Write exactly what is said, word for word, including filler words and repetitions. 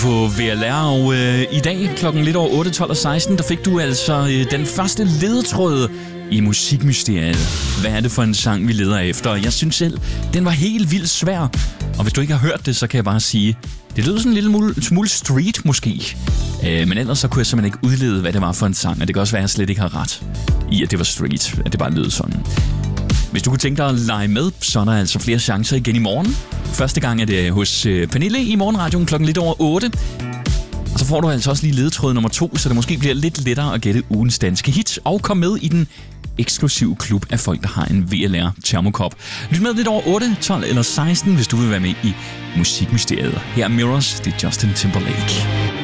På V L R, og øh, i dag klokken lidt over otte, tolv og seksten, der fik du altså øh, den første ledetråd i musikmysteriet. Hvad er det for en sang, vi leder efter? Jeg synes selv, den var helt vildt svær. Og hvis du ikke har hørt det, så kan jeg bare sige, det lød sådan en lille smule street måske. Øh, men ellers så kunne jeg simpelthen ikke udlede, hvad det var for en sang. Og det kan også være, at jeg slet ikke har ret i, at det var street. At det bare lød sådan. Hvis du kunne tænke dig at lege med, så er der altså flere chancer igen i morgen. Første gang er det hos øh, Pernille i Morgenradioen klokken lidt over otte. Og så får du altså også lige ledetråd nummer to, så det måske bliver lidt lettere at gætte ugens danske hits. Og kom med i den eksklusive klub af folk, der har en V L R termokop. Lyt med lidt over otte, tolv eller seksten, hvis du vil være med i musikmysteriet. Her er Mirrors, det er Justin Timberlake.